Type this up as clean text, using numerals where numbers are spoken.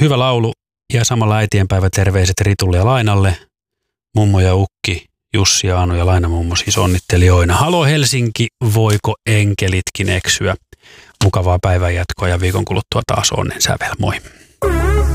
hyvä laulu ja samalla äitienpäivä terveiset Ritulle ja Lainalle. Mummo ja ukki, Jussi, Aanu ja Laina mummo siis onnittelijoina. Halo Helsinki, voiko enkelitkin eksyä? Mukavaa päivänjatkoa ja viikon kuluttua taas onnen sävel. Moi.